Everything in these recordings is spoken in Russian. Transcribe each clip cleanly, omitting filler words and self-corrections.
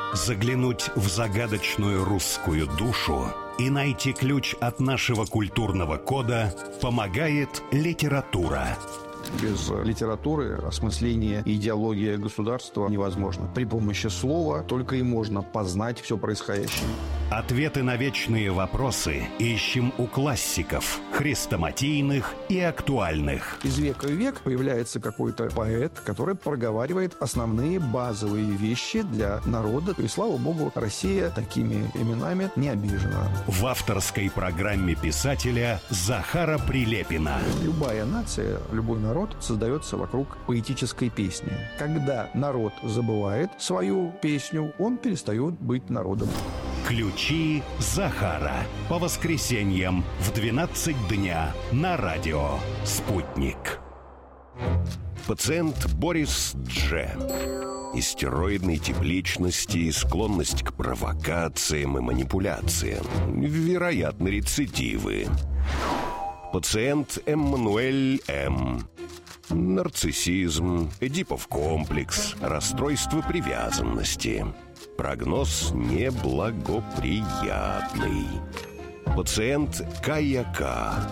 Заглянуть в загадочную русскую душу и найти ключ от нашего культурного кода помогает литература. Без литературы осмысление и идеология государства невозможно. При помощи слова только и можно познать все происходящее. Ответы на вечные вопросы ищем у классиков, хрестоматийных и актуальных. Из века в век появляется какой-то поэт, который проговаривает основные базовые вещи для народа. И, слава богу, Россия такими именами не обижена. В авторской программе писателя Захара Прилепина. Любая нация, любой народ создается вокруг поэтической песни. Когда народ забывает свою песню, он перестает быть народом. Ключи Захара. По воскресеньям в 12 дня на радио «Спутник». Пациент Борис Дж. Истероидный тип личности, склонность к провокациям и манипуляциям. Вероятно, рецидивы. Пациент Эммануэль М. Нарциссизм, Эдипов комплекс, расстройство привязанности. Прогноз неблагоприятный. Пациент Каяка.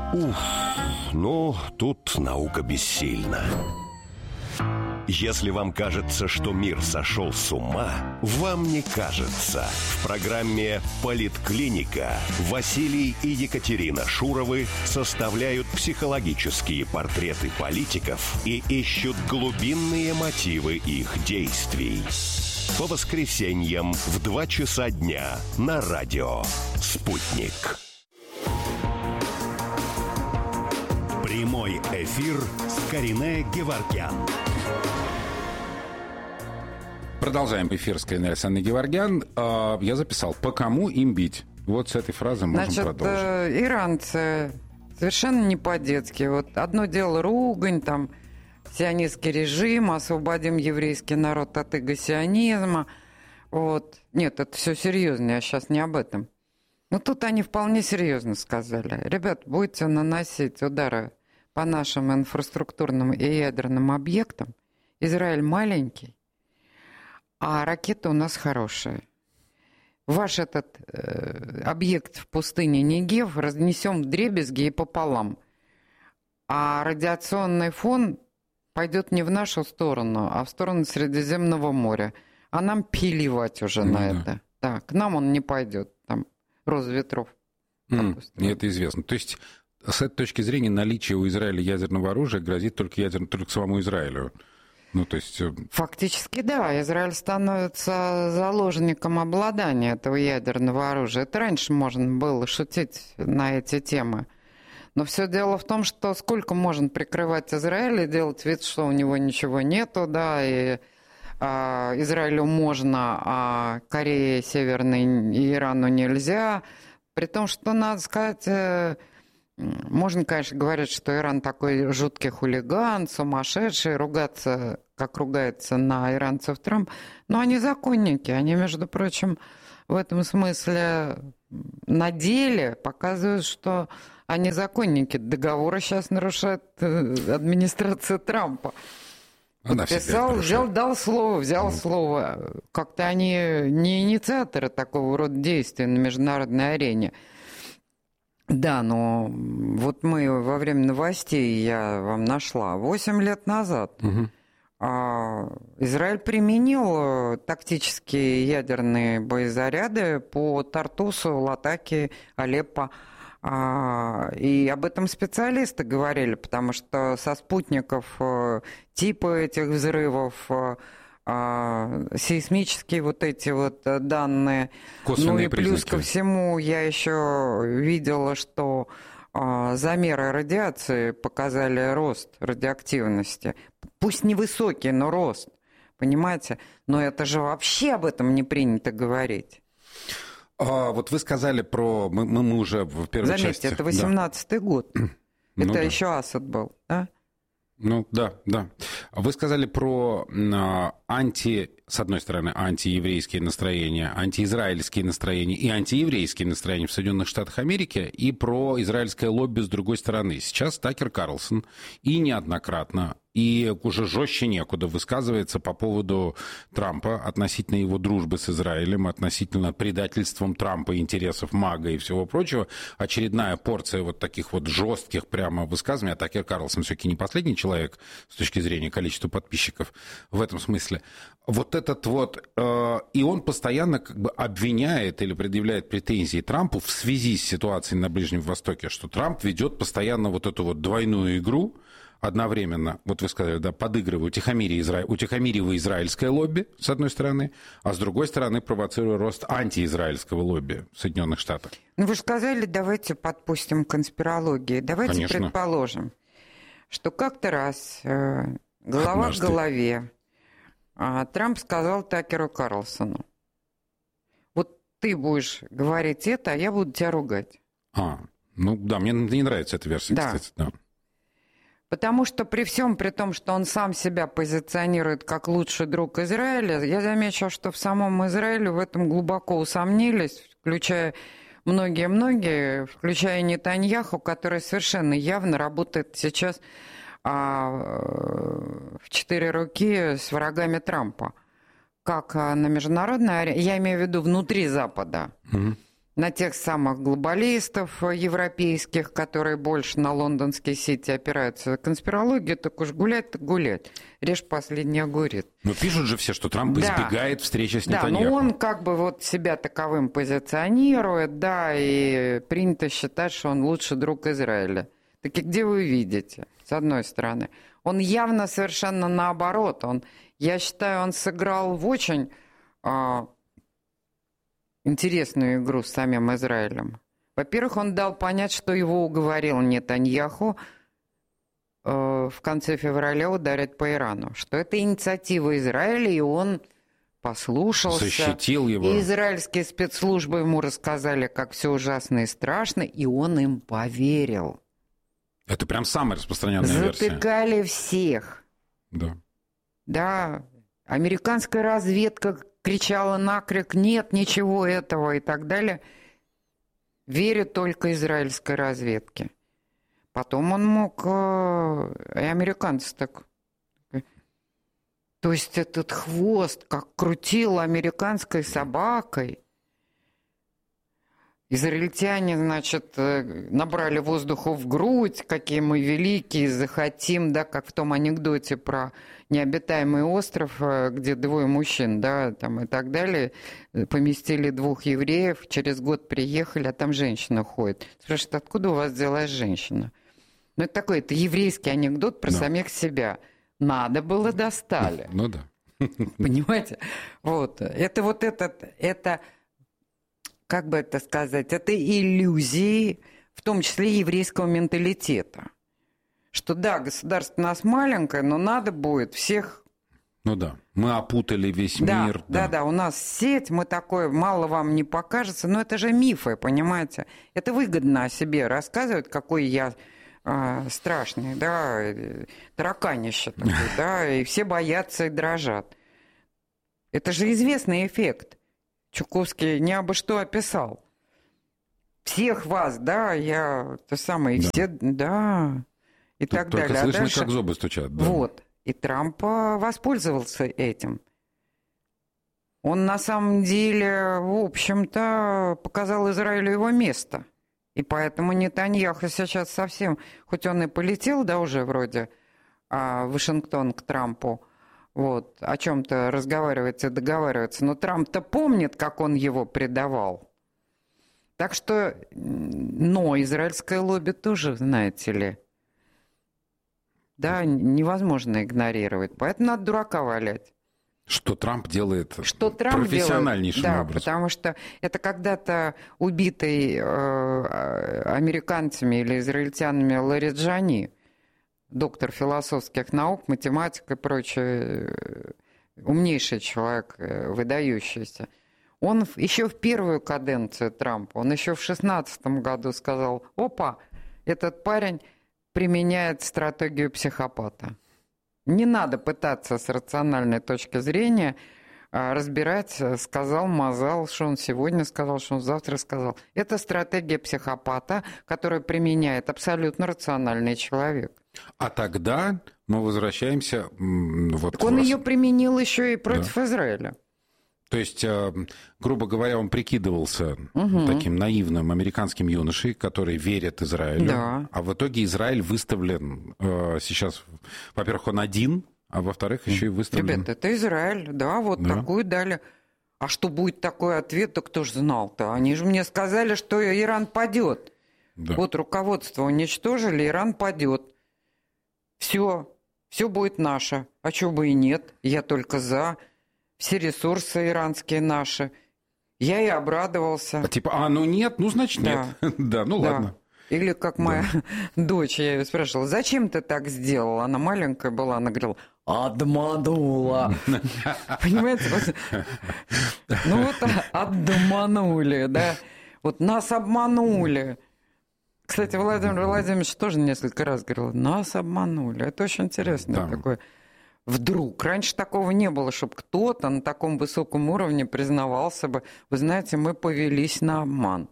Тут наука бессильна. Если вам кажется, что мир сошел с ума, вам не кажется. В программе «Политклиника» Василий и Екатерина Шуровы составляют психологические портреты политиков и ищут глубинные мотивы их действий. По воскресеньям в 2 часа дня на радио «Спутник». Прямой эфир с Каринэ Геворгян. Продолжаем эфир с Каринэ Александрой Геворгян. Я записал «По кому им бить?». Вот с этой фразы можем продолжить. Иранцы совершенно не по-детски. Вот одно дело ругань, там, сионистский режим, освободим еврейский народ от иго-сионизма. Вот. Нет, это все серьезно, я сейчас не об этом. Но тут они вполне серьезно сказали. Ребят, будете наносить удары по нашим инфраструктурным и ядерным объектам. Израиль маленький, а ракеты у нас хорошие. Ваш этот объект в пустыне Негев разнесем вдребезги и пополам. А радиационный фон пойдет не в нашу сторону, а в сторону Средиземного моря. А нам пиливать уже на это. Да, к нам он не пойдет. Там роз ветров. И это известно. То есть, с этой точки зрения, наличие у Израиля ядерного оружия грозит только самому Израилю. То есть... Фактически, да. Израиль становится заложником обладания этого ядерного оружия. Это раньше можно было шутить на эти темы. Но все дело в том, что сколько можно прикрывать Израиль и делать вид, что у него ничего нету, да, и Израилю можно, а Корее Северной и Ирану нельзя. При том, что, надо сказать, можно, конечно, говорить, что Иран такой жуткий хулиган, сумасшедший, ругаться, как ругается на иранцев Трамп, но они законники, они, между прочим, в этом смысле на деле показывают, что они законники. Договоры сейчас нарушает администрация Трампа. Подписал, взял слово. Как-то они не инициаторы такого рода действий на международной арене. Да, но вот мы во время новостей, я вам нашла, 8 лет назад Израиль применил тактические ядерные боезаряды по Тартусу, Латаки, Алеппо. И об этом специалисты говорили, потому что со спутников типы этих взрывов, сейсмические вот эти вот данные. Косвенные признаки. Плюс ко всему я еще видела, что замеры радиации показали рост радиоактивности. Пусть невысокий, но рост. Понимаете? Но это же вообще об этом не принято говорить. Вот вы сказали про... Мы уже в первой части... Заметьте, это 18-й год. Это еще Асад был, да? Да. Вы сказали про с одной стороны, антиеврейские настроения, антиизраильские настроения и антиеврейские настроения в Соединенных Штатах Америки, и про израильское лобби с другой стороны. Сейчас Такер Карлсон и неоднократно и уже жестче некуда высказывается по поводу Трампа, относительно его дружбы с Израилем, относительно предательством Трампа, интересов МАГА и всего прочего. Очередная порция вот таких вот жестких прямо высказываний. А Такер Карлсон все-таки не последний человек с точки зрения количества подписчиков в этом смысле. Вот этот вот... И он постоянно как бы обвиняет или предъявляет претензии Трампу в связи с ситуацией на Ближнем Востоке, что Трамп ведет постоянно вот эту вот двойную игру, одновременно, вот вы сказали, да, подыгрывая, утихомиривая израильское лобби, с одной стороны, а с другой стороны провоцируя рост антиизраильского лобби в Соединенных Штатах. Ну, вы же сказали, давайте подпустим к конспирологии. Давайте Конечно. предположим, что как-то раз голова к голове Трамп сказал Такеру Карлсону: вот ты будешь говорить это, а я буду тебя ругать. Ну да, мне не нравится эта версия, да. Кстати. Да. Потому что при всем при том, что он сам себя позиционирует как лучший друг Израиля, я замечу, что в самом Израиле в этом глубоко усомнились, включая многие, включая Нетаньяху, который совершенно явно работает сейчас в 4 руки с врагами Трампа. Как на международной арене, я имею в виду внутри Запада. Угу. На тех самых глобалистов европейских, которые больше на лондонские сети опираются. Конспирология, так уж гулять, так гулять. Режь последний огурец. Но пишут же все, что Трамп избегает встречи с Нетаньяху. Да, но он как бы вот себя таковым позиционирует, да, и принято считать, что он лучший друг Израиля. Так и где вы видите, с одной стороны? Он явно совершенно наоборот. Я считаю, он сыграл в очень... интересную игру с самим Израилем. Во-первых, он дал понять, что его уговорил Нетаньяху в конце февраля ударить по Ирану. Что это инициатива Израиля, и он послушался. Защитил его. И израильские спецслужбы ему рассказали, как все ужасно и страшно, и он им поверил. Это прям самая распространенная версия. Затыкали всех. Да. Да. Американская разведка кричала накрик: нет ничего этого и так далее. Верит только израильской разведке. Потом он мог... И американцы так... То есть этот хвост, как крутил американской собакой. Израильтяне, значит, набрали воздуху в грудь, какие мы великие, захотим, да, как в том анекдоте про необитаемый остров, где 2 мужчин, да, там и так далее, поместили 2 евреев, через год приехали, а там женщина ходит. Спрашивают: откуда у вас взялась женщина? Ну, это еврейский анекдот про самих себя. Надо было, достали. Ну да. Понимаете? Это как бы это сказать, это иллюзии, в том числе еврейского менталитета. Что да, государство у нас маленькое, но надо будет всех... Ну да, мы опутали весь мир. Да, у нас сеть, мы такое, мало вам не покажется, но это же мифы, понимаете? Это выгодно о себе рассказывать, какой я страшный, да, тараканище такой, да, и все боятся и дрожат. Это же известный эффект. Чуковский не абы что описал. Всех вас, да, все, да, и так далее. Только слышно, дальше, как зубы стучат. Да. Вот, и Трамп воспользовался этим. Он на самом деле, в общем-то, показал Израилю его место. И поэтому Нетаньяху сейчас совсем, хоть он и полетел, да, уже вроде в Вашингтон к Трампу, вот, о чем-то разговаривать и договариваться. Но Трамп-то помнит, как он его предавал. Так что, но израильское лобби тоже, знаете ли, да, невозможно игнорировать. Поэтому надо дурака валять. Что Трамп делает делает, профессиональнейшим да, образом. Потому что это когда-то убитый американцами или израильтянами Лариджани, доктор философских наук, математик и прочее, умнейший человек, выдающийся. Он еще в первую каденцию Трампа, он еще в 2016 году сказал: опа, этот парень применяет стратегию психопата. Не надо пытаться с рациональной точки зрения разбирать, сказал, мазал, что он сегодня сказал, что он завтра сказал. Это стратегия психопата, которую применяет абсолютно рациональный человек. А тогда Мы возвращаемся... Вот так он ее применил еще и против Израиля. То есть, грубо говоря, он прикидывался таким наивным американским юношей, который верит Израилю. Да. А в итоге Израиль выставлен сейчас... Во-первых, он один, а во-вторых, еще и выставлен... Ребята, это Израиль, да, вот такую дали... А что будет такой ответ, то кто ж знал-то? Они же мне сказали, что Иран падет. Да. Вот руководство уничтожили, Иран падет. Все будет наше. А чего бы и нет? Я только за. Все ресурсы иранские наши. Я и обрадовался. Ну нет, ну значит нет. Да, ну ладно. Или как моя дочь, я ее спрашивала, зачем ты так сделала? Она маленькая была, она говорила, обманула. Понимаете? Ну вот обманули, да. Вот нас обманули. Кстати, Владимир Владимирович тоже несколько раз говорил, нас обманули. Это очень интересно такое. Вдруг. Раньше такого не было, чтобы кто-то на таком высоком уровне признавался бы, вы знаете, мы повелись на обман.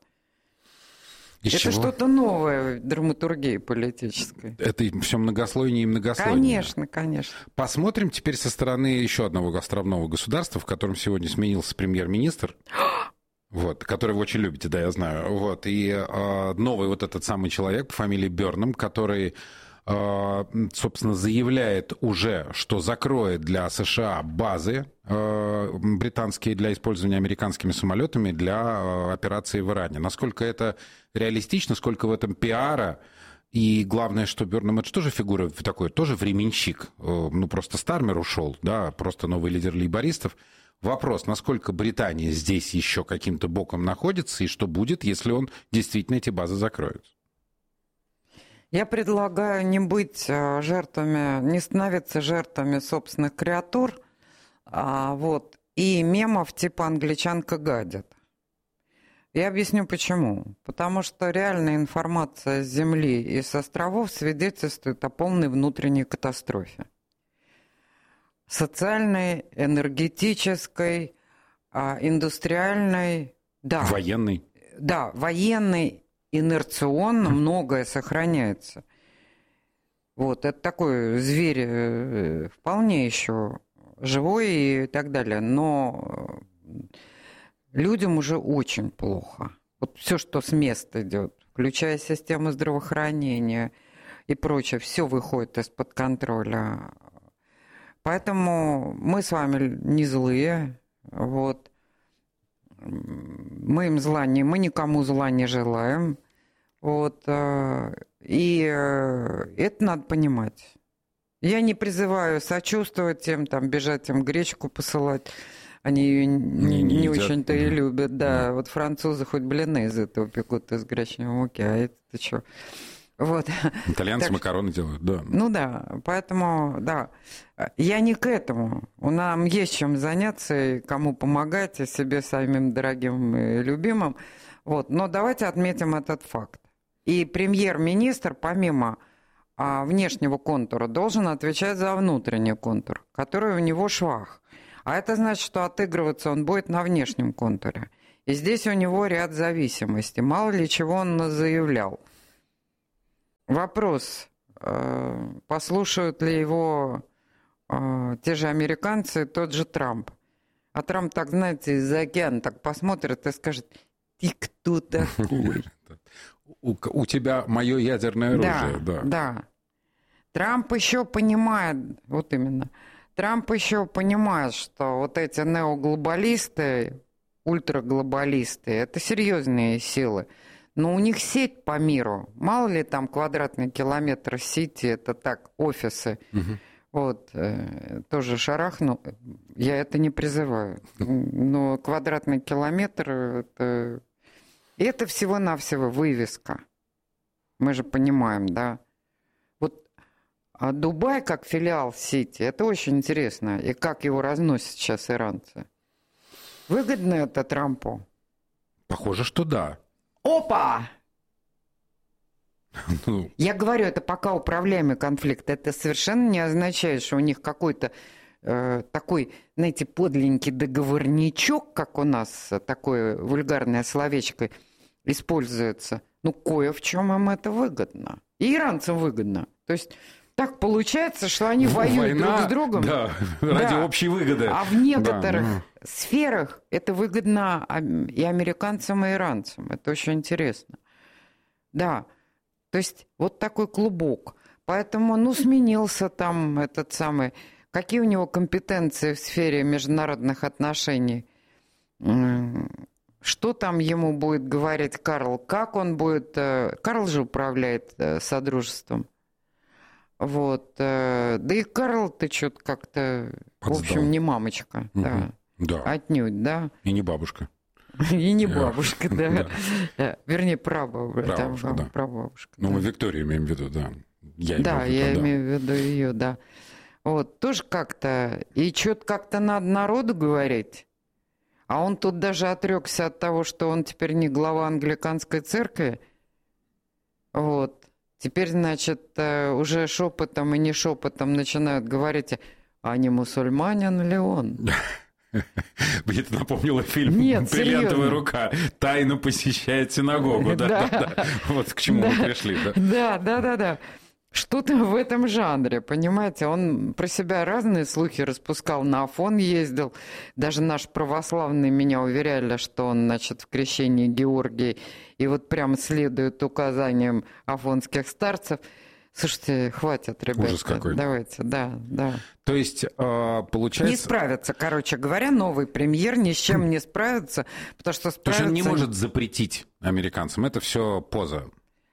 Это что-то новое в драматургии политической. Это все многослойнее и многослойнее. Конечно. Посмотрим теперь со стороны еще одного островного государства, в котором сегодня сменился премьер-министр. Вот, который вы очень любите, да, я знаю. Вот, и новый вот этот самый человек по фамилии Бёрнам, который, собственно, заявляет уже, что закроет для США базы британские для использования американскими самолетами для операции в Иране. Насколько это реалистично, сколько в этом пиара? И главное, что Бёрнам это же тоже фигура такой, тоже временщик. Ну, просто Стармер ушел, да, просто новый лидер лейбористов. Вопрос, насколько Британия здесь еще каким-то боком находится, и что будет, если он действительно эти базы закроет? Я предлагаю не быть жертвами, не становиться жертвами собственных креатур, и мемов типа «англичанка гадит». Я объясню почему. Потому что реальная информация с Земли и с островов свидетельствует о полной внутренней катастрофе. Социальной, энергетической, индустриальной, да. Военной. Да, военной, инерционно многое сохраняется. Вот, это такой зверь вполне еще живой и так далее, но людям уже очень плохо. Вот все, что с места идет, включая систему здравоохранения и прочее, все выходит из-под контроля. Поэтому мы с вами не злые, вот. Мы никому зла не желаем, вот. И это надо понимать. Я не призываю сочувствовать им, бежать им гречку посылать. Они ее не очень-то и любят, да. Вот французы хоть блины из этого пекут, из гречневой муки, а это что? Вот. Итальянцы макароны делают, да. Ну да, поэтому, да, я не к этому. Нам есть чем заняться, и кому помогать, и себе самим дорогим и любимым. Вот. Но давайте отметим этот факт. И премьер-министр, помимо внешнего контура, должен отвечать за внутренний контур, который у него швах. А это значит, что отыгрываться он будет на внешнем контуре. И здесь у него ряд зависимостей. Мало ли чего он заявлял. Вопрос, послушают ли его те же американцы, тот же Трамп. А Трамп так, знаете, из-за океана так посмотрит и скажет, ты кто такой? У тебя мое ядерное оружие. Да. Трамп еще понимает, вот именно, Трамп еще понимает, что вот эти неоглобалисты, ультраглобалисты, это серьезные силы. Но у них сеть по миру. Мало ли там квадратный километр сети, это так, офисы. Вот, тоже шарахну. Я это не призываю. Но квадратный километр, это всего-навсего вывеска. Мы же понимаем, да. Вот Дубай как филиал сети, это очень интересно. И как его разносят сейчас иранцы. Выгодно это Трампу? Похоже, что да. Опа! Я говорю, это пока управляемый конфликт. Это совершенно не означает, что у них какой-то такой, знаете, подленький договорничок, как у нас, такое вульгарное словечко используется. Ну, кое в чем им это выгодно. И иранцам выгодно. То есть Так получается, что они воюют друг с другом. Да, ради общей выгоды. А в некоторых сферах это выгодно и американцам, и иранцам. Это очень интересно. Да, то есть вот такой клубок. Поэтому, сменился там этот самый... Какие у него компетенции в сфере международных отношений? Что там ему будет говорить Карл? Как он будет... Карл же управляет Содружеством. Вот. Да и Карл, ты что-то как-то... В общем, не мамочка. Да. Отнюдь, да. И не бабушка. И не бабушка, да. Вернее, прабабушка. Прабабушка. Ну, мы Викторию имеем в виду, да. Я имею в виду ее, да. Вот, тоже как-то... И что-то как-то надо народу говорить. А он тут даже отрекся от того, что он теперь не глава англиканской церкви. Вот. Теперь, значит, уже шепотом и не шепотом начинают говорить, а не мусульманин ли он? Мне это напомнило фильм «Бриллиантовая рука». Тайно посещает синагогу. Да. Вот к чему мы пришли. Да. Что-то в этом жанре, понимаете? Он про себя разные слухи распускал, на Афон ездил. Даже наши православные меня уверяли, что он, значит, в крещении Георгий и вот прям следует указаниям афонских старцев. Слушайте, хватит, ребята. Ужас какой. Давайте, да. То есть, получается... Не справится, короче говоря, новый премьер ни с чем не справится, потому что справится... То есть он не может запретить американцам, это все поза.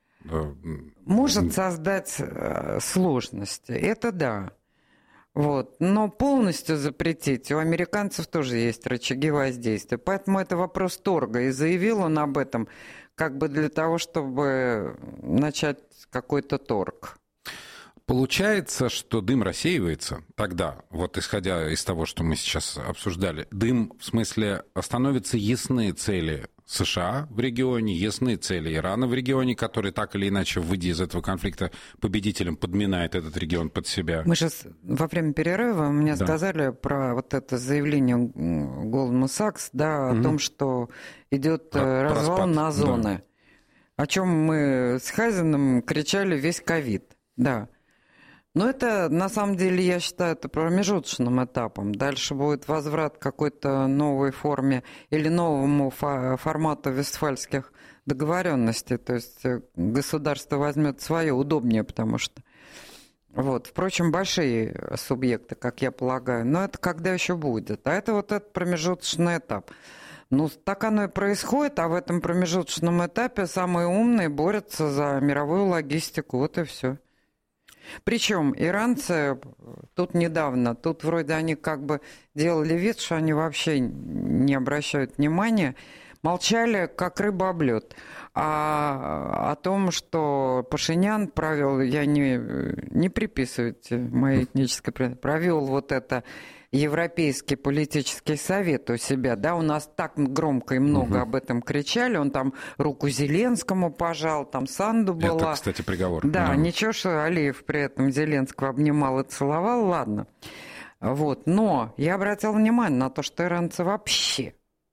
Может создать сложности, это да. Вот. Но полностью запретить у американцев тоже есть рычаги воздействия. Поэтому это вопрос торга. И заявил он об этом как бы для того, чтобы начать какой-то торг. Получается, что дым рассеивается тогда, вот исходя из того, что мы сейчас обсуждали, дым, в смысле, становятся ясны цели США в регионе, ясны цели Ирана в регионе, который так или иначе, выйдя из этого конфликта, победителем подминает этот регион под себя. Мы сейчас во время перерыва мне сказали про вот это заявление Goldman Sachs, да, о том, что идет развал на зоны. Да. О чем мы с Хазиным кричали весь ковид, да. Но это, на самом деле, я считаю, это промежуточным этапом. Дальше будет возврат к какой-то новой форме или новому формату вестфальских договоренностей. То есть государство возьмет свое, удобнее, потому что... Вот. Впрочем, большие субъекты, как я полагаю. Но это когда еще будет. А это вот этот промежуточный этап. Ну, так оно и происходит, а в этом промежуточном этапе самые умные борются за мировую логистику. Вот и все. Причем иранцы тут недавно, тут вроде они как бы делали вид, что они вообще не обращают внимания, молчали, как рыба об лед. А о том, что Пашинян провел, я не приписывайте моей этнической, провел вот это Европейский политический совет у себя, да, у нас так громко и много об этом кричали, он там руку Зеленскому пожал, там Санду была. Это, кстати, приговор. Да, ничего, что Алиев при этом Зеленского обнимал и целовал, ладно. Вот, но я обратил внимание на то, что иранцы вообще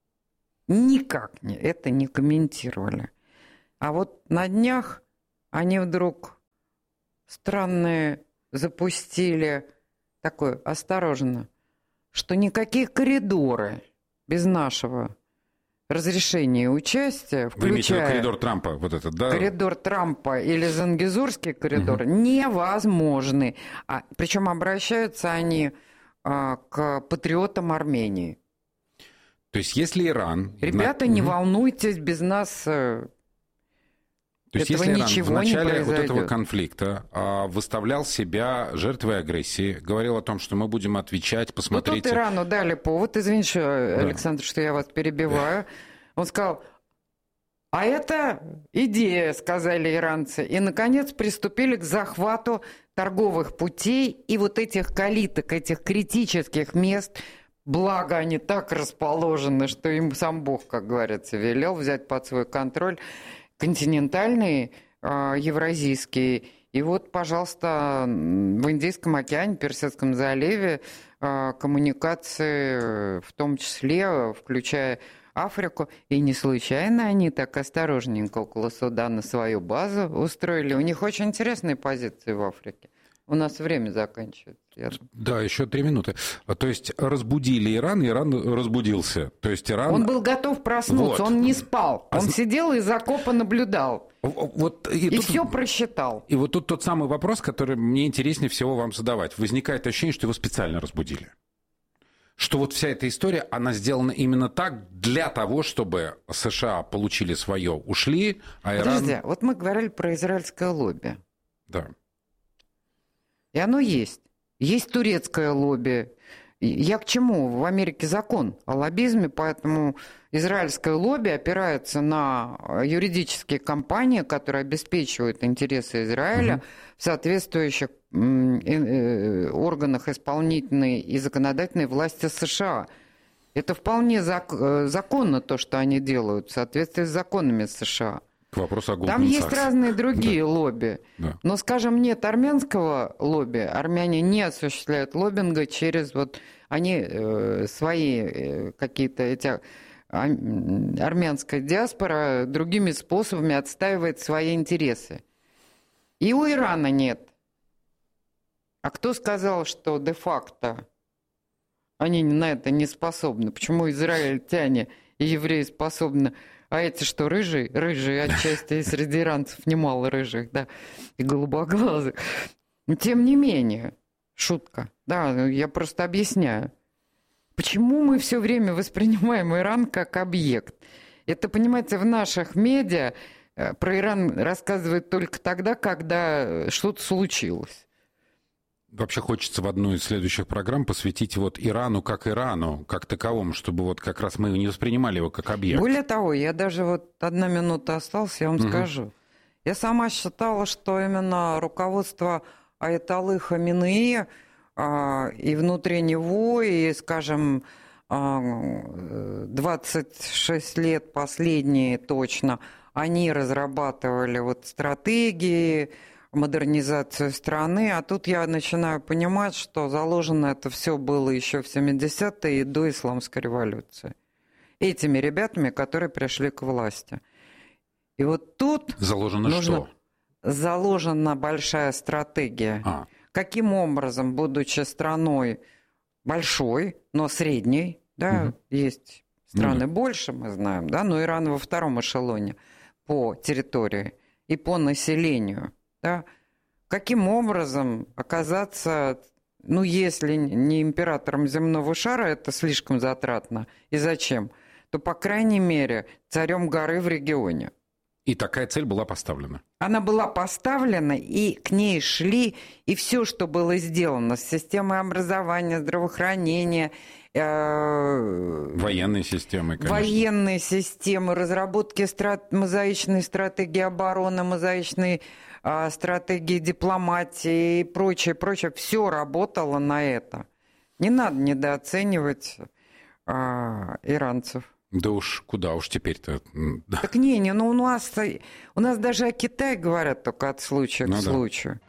никак это не комментировали. А вот на днях они вдруг странные запустили, такое, осторожно, что никакие коридоры без нашего разрешения и участия, включая... Вы имеете в виду коридор Трампа, вот этот, да? Коридор Трампа или Зангезурский коридор невозможны. Причем обращаются они к патриотам Армении. То есть если Иран... Ребята, не волнуйтесь, без нас... То есть если Иран в начале вот этого конфликта выставлял себя жертвой агрессии, говорил о том, что мы будем отвечать, посмотрите... Ну, тут Ирану дали повод, извините, Александр, что я вас перебиваю. Он сказал, а это идея, сказали иранцы. И, наконец, приступили к захвату торговых путей и вот этих калиток, этих критических мест. Благо, они так расположены, что им сам Бог, как говорится, велел взять под свой контроль континентальные, евразийские. И вот, пожалуйста, в Индийском океане, Персидском заливе коммуникации, в том числе, включая Африку. И не случайно они так осторожненько около Судана свою базу устроили. У них очень интересные позиции в Африке. У нас время заканчивается. Да, еще 3 минуты. То есть разбудили Иран, и Иран разбудился. То есть Иран... Он был готов проснуться, вот. Он не спал. Он сидел и из окопа наблюдал. Вот, и тут... все просчитал. И вот тут тот самый вопрос, который мне интереснее всего вам задавать. Возникает ощущение, что его специально разбудили. Что вот вся эта история, она сделана именно так, для того, чтобы США получили свое, ушли, а Иран... Подожди, вот мы говорили про израильское лобби. Да. И оно есть. Есть турецкое лобби. Я к чему? В Америке закон о лоббизме, поэтому израильское лобби опирается на юридические компании, которые обеспечивают интересы Израиля в соответствующих органах исполнительной и законодательной власти США. Это вполне законно, то, что они делают, в соответствии с законами США. Вопрос о Там есть разные другие лобби. Да. Но, скажем, нет армянского лобби. Армяне не осуществляют лоббинга через вот... Они свои какие-то эти... Армянская диаспора другими способами отстаивает свои интересы. И у Ирана нет. А кто сказал, что де-факто они на это не способны? Почему израильтяне и евреи способны... А эти что, рыжие? Рыжие отчасти, и среди иранцев немало рыжих, да, и голубоглазых. Но тем не менее, шутка, да, я просто объясняю. Почему мы все время воспринимаем Иран как объект? Это, понимаете, в наших медиа про Иран рассказывают только тогда, когда что-то случилось. Вообще хочется в одну из следующих программ посвятить вот Ирану, как таковому, чтобы вот как раз мы не воспринимали его как объект. Более того, я даже вот 1 минута осталась, я вам скажу. Я сама считала, что именно руководство Аятоллы Хаминеи и внутри него, и, скажем, 26 лет последние точно, они разрабатывали вот стратегии, модернизацию страны, а тут я начинаю понимать, что заложено это все было еще в 70-е и до Исламской революции. Этими ребятами, которые пришли к власти. И вот тут... Заложено что? Заложена большая стратегия. Каким образом, будучи страной большой, но средней, да, есть страны больше, мы знаем, да, но Иран во втором эшелоне по территории и по населению. Да? Каким образом оказаться, ну, если не императором земного шара, это слишком затратно, и зачем, то, по крайней мере, царем горы в регионе. И такая цель была поставлена. Она была поставлена, и к ней шли, и все, что было сделано с системой образования, здравоохранения, военной системы, конечно. Военной системы, разработки мозаичной стратегии обороны, мозаичной стратегии дипломатии и прочее, все работало на это. Не надо недооценивать иранцев. Да уж, куда уж теперь-то. Так не, ну у нас даже о Китае говорят только от случая к случаю.